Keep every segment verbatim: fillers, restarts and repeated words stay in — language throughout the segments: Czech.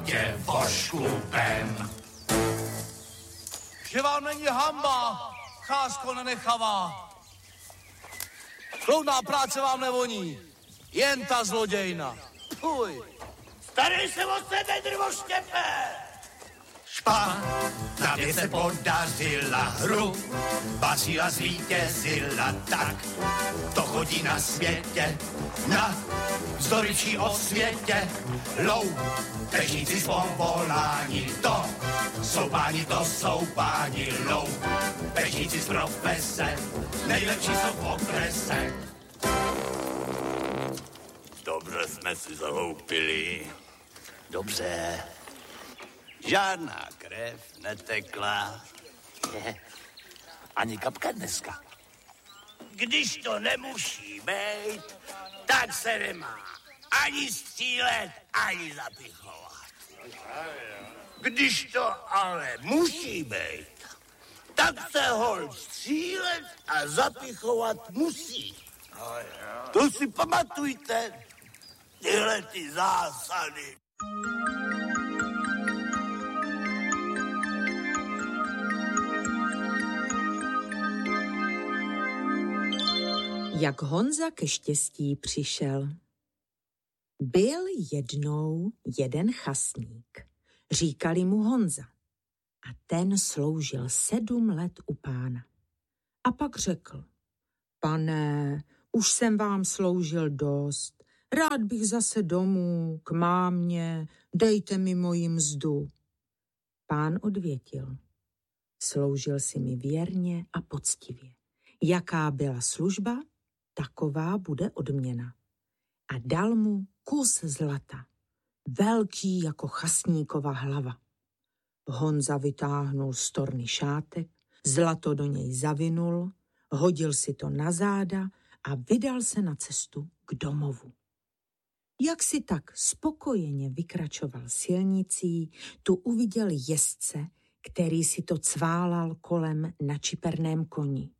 tě vošklupem. Že vám není hamba, chásko nenechavá. Kloudná práce vám nevoní, jen ta zlodějna. Fuj. Starej se o sebe, drvoštěpe! Špatně se podařila hru, vařila zvítězila tak. To chodí na světě, na vzdoričí osvětě. Lou, technici z povolání, to jsou páni, to jsou páni. Lou, technici z profese, nejlepší jsou v okrese. Dobře jsme si zaloupili. Dobře. Žádná krev netekla. Ani kapka dneska. Když to nemusí být, tak se nemá ani střílet, ani zapichovat. Když to ale musí být, tak se holt střílet a zapichovat musí. To si pamatujte, tyhle ty zásady. Jak Honza ke štěstí přišel. Byl jednou jeden chasník. Říkali mu Honza. A ten sloužil sedm let u pána. A pak řekl, pane, už jsem vám sloužil dost. Rád bych zase domů, k mámě, dejte mi moji mzdu. Pán odvětil, sloužil si mi věrně a poctivě. Jaká byla služba, taková bude odměna. A dal mu kus zlata, velký jako chasníkova hlava. Honza vytáhnul z torny šátek, zlato do něj zavinul, hodil si to na záda a vydal se na cestu k domovu. Jak si tak spokojeně vykračoval silnicí, tu uviděl jezdce, který si to cválal kolem na čiperném koni.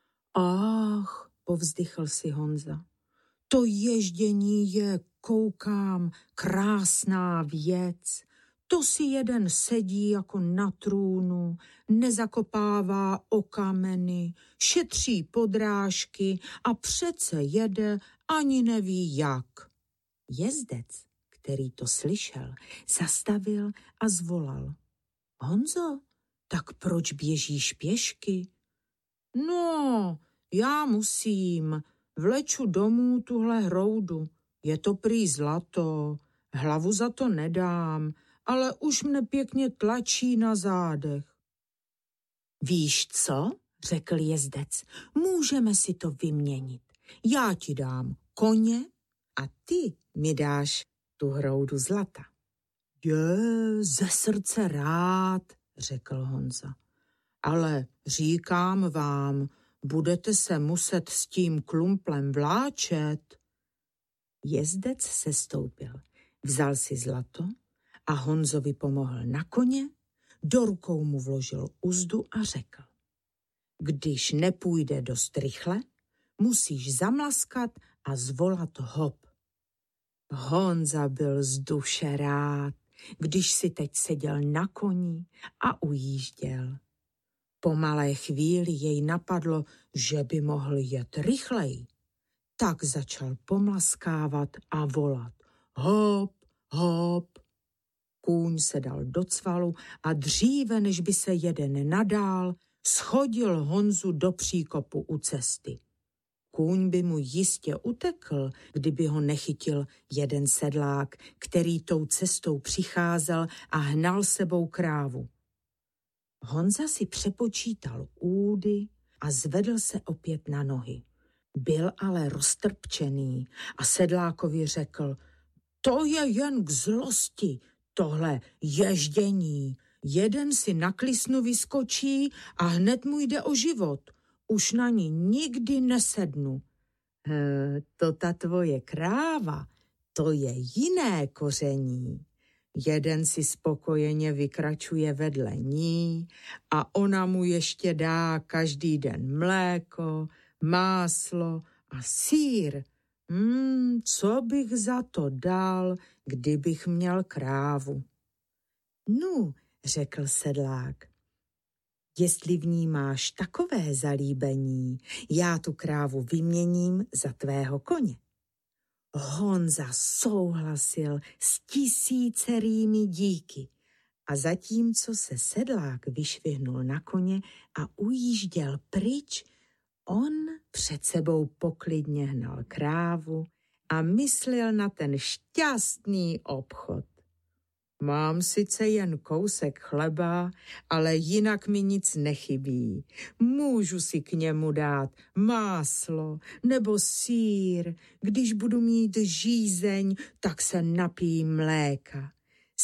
Ach, povzdychl si Honza, to ježdění je, koukám, krásná věc. To si jeden sedí jako na trůnu, nezakopává o kameny, šetří podrážky a přece jede, ani neví jak. Jezdec, který to slyšel, zastavil a zvolal. Honzo, tak proč běžíš pěšky? No, já musím, vleču domů tuhle hroudu. Je to prý zlato, hlavu za to nedám, ale už mne pěkně tlačí na zádech. Víš co, řekl jezdec, můžeme si to vyměnit. Já ti dám koně a ty mi dáš tu hroudu zlata. Je, ze srdce rád, řekl Honza. Ale říkám vám, budete se muset s tím klumplem vláčet. Jezdec se stoupil, vzal si zlato a Honzovi pomohl na koně, do rukou mu vložil uzdu a řekl. Když nepůjde dost rychle, musíš zamlaskat a zvolat hop. Honza byl z duše rád, když si teď seděl na koni a ujížděl. Po malé chvíli jej napadlo, že by mohl jet rychleji. Tak začal pomlaskávat a volat. Hop, hop. Kůň se dal do cvalu a dříve, než by se jeden nadál, schodil Honzu do příkopu u cesty. Kůň by mu jistě utekl, kdyby ho nechytil jeden sedlák, který tou cestou přicházel a hnal sebou krávu. Honza si přepočítal údy a zvedl se opět na nohy. Byl ale roztrpčený a sedlákovi řekl, to je jen k zlosti, tohle ježdění. Jeden si na klisnu vyskočí a hned mu jde o život. Už na ní nikdy nesednu. E, to ta tvoje kráva, to je jiné koření. Jeden si spokojeně vykračuje vedle ní a ona mu ještě dá každý den mléko, máslo a sýr. Hmm, co bych za to dal, kdybych měl krávu? Nu, řekl sedlák, jestli v ní máš takové zalíbení, já tu krávu vyměním za tvého koně. Honza souhlasil s tisícerými díky a zatímco se sedlák vyšvihnul na koně a ujížděl pryč, on před sebou poklidně hnal krávu a myslel na ten šťastný obchod. Mám sice jen kousek chleba, ale jinak mi nic nechybí. Můžu si k němu dát máslo nebo sýr. Když budu mít žízeň, tak se napijím mléka.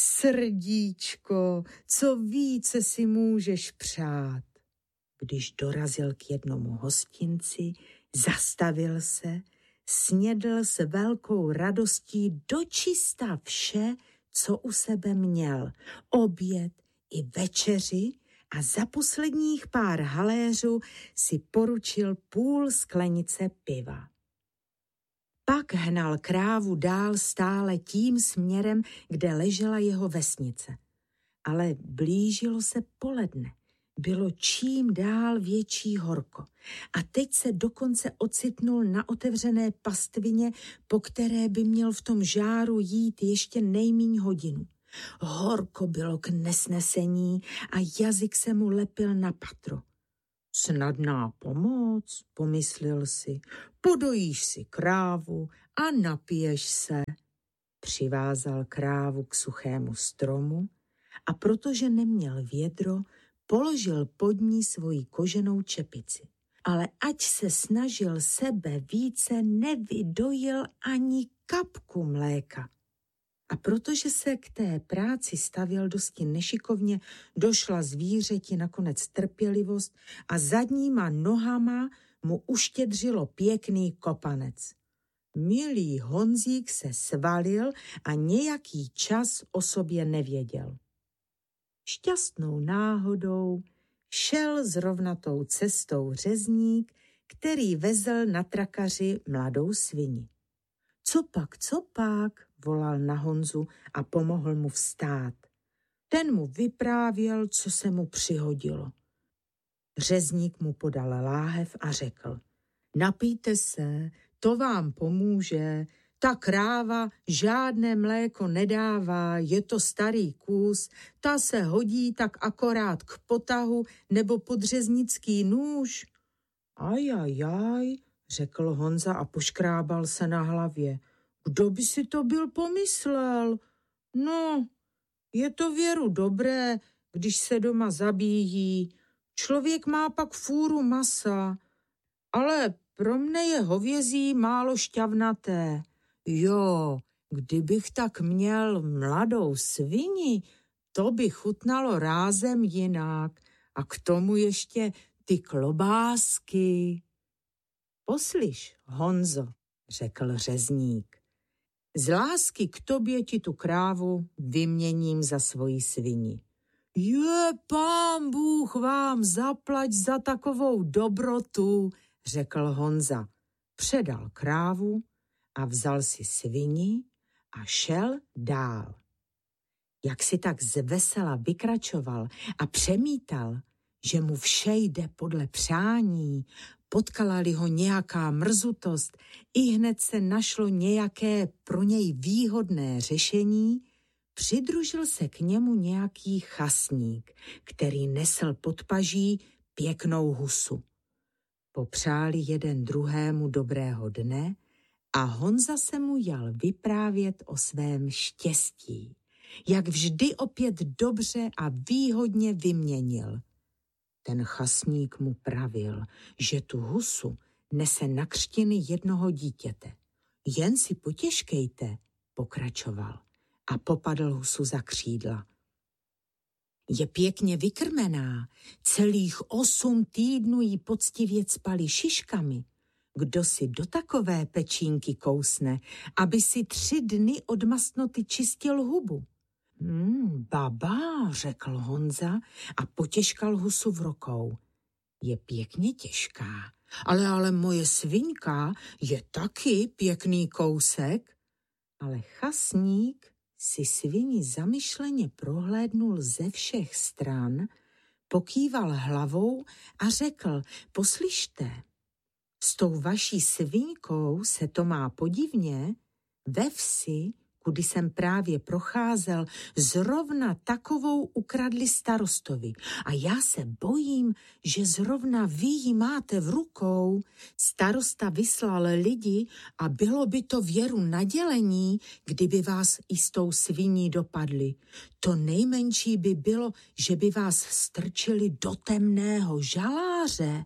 Srdíčko, co více si můžeš přát. Když dorazil k jednomu hostinci, zastavil se, snědl s velkou radostí dočista vše, co u sebe měl, oběd i večeři, a za posledních pár haléřů si poručil půl sklenice piva. Pak hnal krávu dál stále tím směrem, kde ležela jeho vesnice. Ale blížilo se poledne. Bylo čím dál větší horko a teď se dokonce ocitnul na otevřené pastvině, po které by měl v tom žáru jít ještě nejmíň hodinu. Horko bylo k nesnesení a jazyk se mu lepil na patro. Snadná pomoc, pomyslel si, podojíš si krávu a napiješ se. Přivázal krávu k suchému stromu a protože neměl vědro, položil pod ní svoji koženou čepici. Ale ať se snažil sebe více, nevydojil ani kapku mléka. A protože se k té práci stavěl dosti nešikovně, došla zvířeti nakonec trpělivost a zadníma nohama mu uštědřilo pěkný kopanec. Milý Honzík se svalil a nějaký čas o sobě nevěděl. Šťastnou náhodou šel zrovna tou cestou řezník, který vezl na trakaři mladou svini. Co pak, co pak, volal na Honzu a pomohl mu vstát. Ten mu vyprávěl, co se mu přihodilo. Řezník mu podal láhev a řekl, napijte se, to vám pomůže. Ta kráva žádné mléko nedává, je to starý kus, ta se hodí tak akorát k potahu nebo pod řeznický nůž. Ajajaj, řekl Honza a poškrábal se na hlavě. Kdo by si to byl pomyslel? No, je to věru dobré, když se doma zabíjí. Člověk má pak fůru masa, ale pro mne je hovězí málo šťavnaté. Jo, kdybych tak měl mladou svini, to by chutnalo rázem jinak. A k tomu ještě ty klobásky. Poslyš, Honzo, řekl řezník, z lásky k tobě ti tu krávu vyměním za svoji svini. Je, pán Bůh vám zaplať za takovou dobrotu, řekl Honza. Předal krávu a vzal si svini a šel dál. Jak si tak zvesela vykračoval a přemítal, že mu vše jde podle přání, potkala-li ho nějaká mrzutost, ihned se našlo nějaké pro něj výhodné řešení, přidružil se k němu nějaký chasník, který nesl pod paží pěknou husu. Popřáli jeden druhému dobrého dne a Honza se mu jal vyprávět o svém štěstí, jak vždy opět dobře a výhodně vyměnil. Ten chasník mu pravil, že tu husu nese na křtiny jednoho dítěte. Jen si potěžkejte, pokračoval a popadl husu za křídla. Je pěkně vykrmená, celých osm týdnů jí poctivě cpali šiškami. Kdo si do takové pečínky kousne, aby si tři dny od mastnoty čistil hubu? Hmm, baba, řekl Honza a potěžkal husu v rukou. Je pěkně těžká, ale, ale moje svinka je taky pěkný kousek. Ale chasník si svini zamyšleně prohlédnul ze všech stran, pokýval hlavou a řekl, poslyšte, s tou vaší svinkou se to má podivně, ve vsi, kudy jsem právě procházel, zrovna takovou ukradli starostovi. A já se bojím, že zrovna vy ji máte v rukou. Starosta vyslal lidi a bylo by to věru nadělení, kdyby vás i s tou sviní dopadli. To nejmenší by bylo, že by vás strčili do temného žaláře.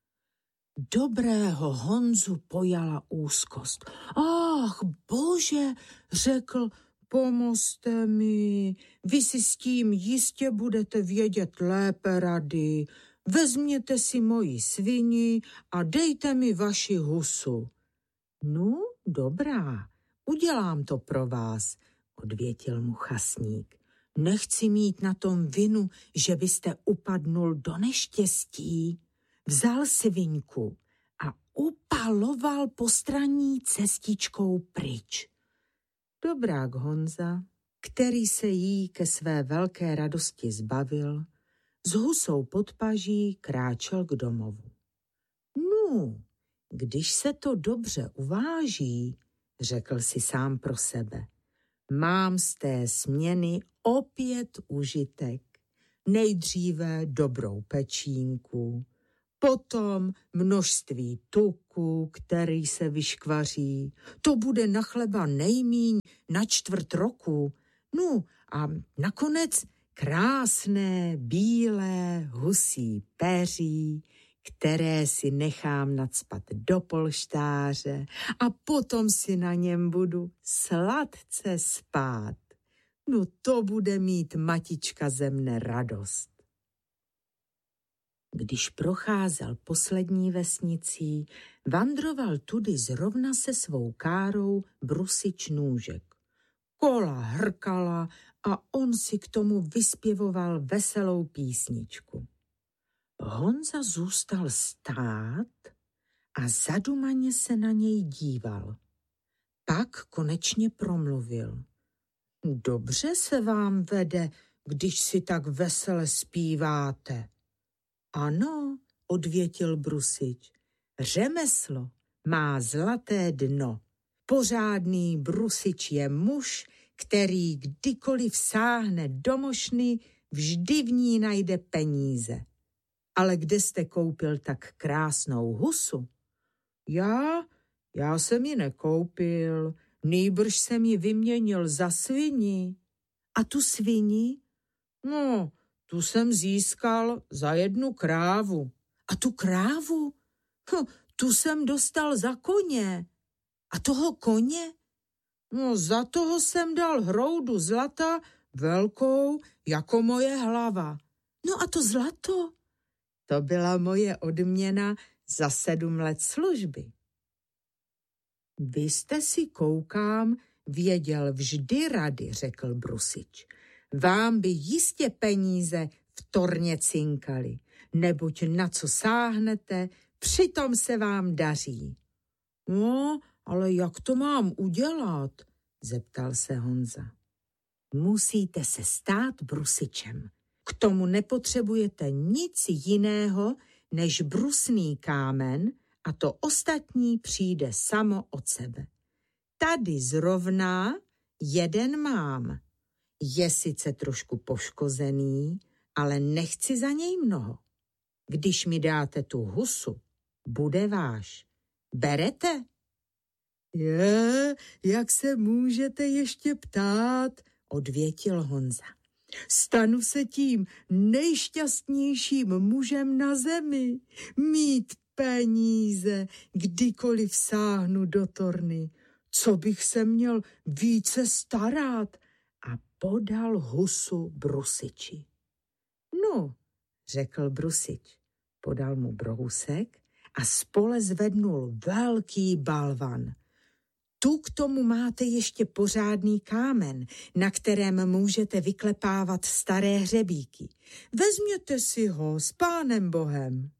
Dobrého Honzu pojala úzkost. Ach, bože, řekl, pomozte mi, vy si s tím jistě budete vědět lépe rady. Vezměte si moji svini a dejte mi vaši husu. No, dobrá, udělám to pro vás, odvětil mu chasník. Nechci mít na tom vinu, že byste upadnul do neštěstí. Vzal sviňku a upaloval postranní cestičkou pryč. Dobrák Honza, který se jí ke své velké radosti zbavil, s husou pod paží kráčel k domovu. No, když se to dobře uváží, řekl si sám pro sebe, mám z té směny opět užitek. Nejdříve dobrou pečínku, potom množství tuku, který se vyškvaří. To bude na chleba nejmíň na čtvrt roku. No a nakonec krásné, bílé husí peří, které si nechám nacpat do polštáře a potom si na něm budu sladce spát. No to bude mít matička ze mne radost. Když procházel poslední vesnicí, vandroval tudy zrovna se svou károu Brusič Nůžek. Kola hrkala a on si k tomu vyspěvoval veselou písničku. Honza zůstal stát a zadumaně se na něj díval. Pak konečně promluvil. Dobře se vám vede, když si tak vesele zpíváte. Ano, odvětil Brusič, řemeslo má zlaté dno. Pořádný Brusič je muž, který kdykoliv sáhne do mošny, vždy v ní najde peníze. Ale kde jste koupil tak krásnou husu? Já, já jsem ji nekoupil, nýbrž jsem ji vyměnil za svini. A tu svini? No, tu jsem získal za jednu krávu. A tu krávu? Hm, tu jsem dostal za koně. A toho koně? No, za toho jsem dal hroudu zlata, velkou jako moje hlava. No a to zlato? To byla moje odměna za sedm let služby. Vy jste si, koukám, věděl vždy rady, řekl Brusič. Vám by jistě peníze v torně cinkaly, neboť na co sáhnete, přitom se vám daří. No, ale jak to mám udělat? Zeptal se Honza. Musíte se stát Brusičem. K tomu nepotřebujete nic jiného než brusný kámen a to ostatní přijde samo od sebe. Tady zrovna jeden mám. Je sice trošku poškozený, ale nechci za něj mnoho. Když mi dáte tu husu, bude váš. Berete? Je, jak se můžete ještě ptát, odvětil Honza. Stanu se tím nejšťastnějším mužem na zemi. Mít peníze, kdykoliv sáhnu do torny. Co bych se měl více starat? A podal husu Brusiči. No, řekl Brusič, podal mu brousek a spole zvednul velký balvan. Tu k tomu máte ještě pořádný kámen, na kterém můžete vyklepávat staré hřebíky. Vezměte si ho s Pánem Bohem.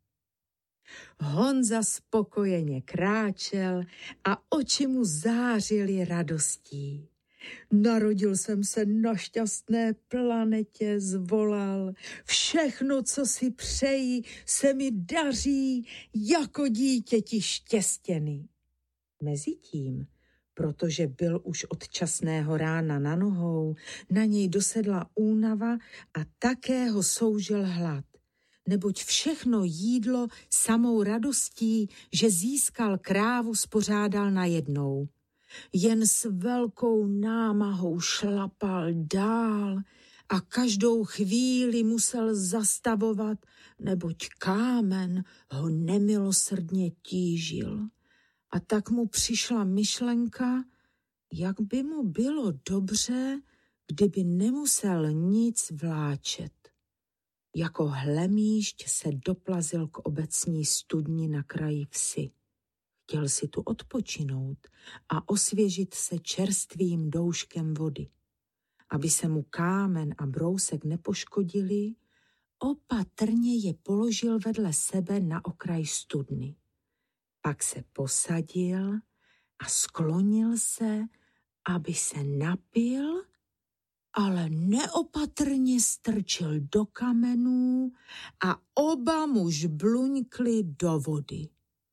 Honza spokojeně kráčel a oči mu zářily radostí. Narodil jsem se na šťastné planetě, zvolal. Všechno, co si přeji, se mi daří jako dítěti štěstěný. Mezitím, protože byl už od časného rána na nohou, na něj dosedla únava a také ho soužil hlad. Neboť všechno jídlo samou radostí, že získal krávu, spořádal najednou. Jen s velkou námahou šlapal dál a každou chvíli musel zastavovat, neboť kámen ho nemilosrdně tížil. A tak mu přišla myšlenka, jak by mu bylo dobře, kdyby nemusel nic vláčet. Jako hlemýšť se doplazil k obecní studni na kraji vsi. Chtěl si tu odpočinout a osvěžit se čerstvým douškem vody. Aby se mu kámen a brousek nepoškodili, opatrně je položil vedle sebe na okraj studny. Pak se posadil a sklonil se, aby se napil, ale neopatrně strčil do kamenů a oba muž bluňkli do vody.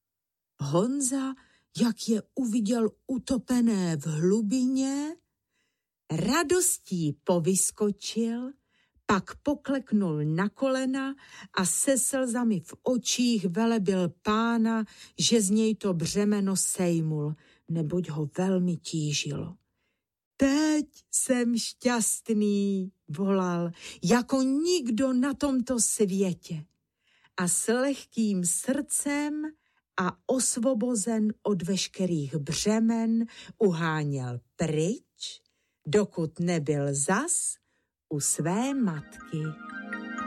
Honza, jak je uviděl utopené v hlubině, radostí povyskočil, pak pokleknul na kolena a se slzami v očích velebil Pána, že z něj to břemeno sejmul, neboť ho velmi tížilo. Teď jsem šťastný, volal, jako nikdo na tomto světě. A s lehkým srdcem a osvobozen od veškerých břemen uháněl pryč, dokud nebyl zas u své matky.